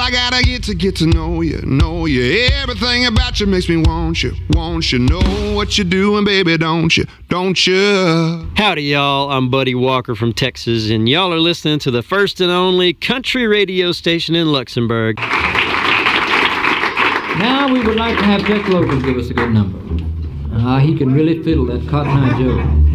I gotta get to know you, know you. Everything about you makes me want you, know what you're doing, baby, don't you? Howdy, y'all. I'm Buddy Walker from Texas, and y'all are listening to the first and only country radio station in Luxembourg. Now we would like to have Jeff Logan give us a good number. He can really fiddle that Cotton Eye Joe.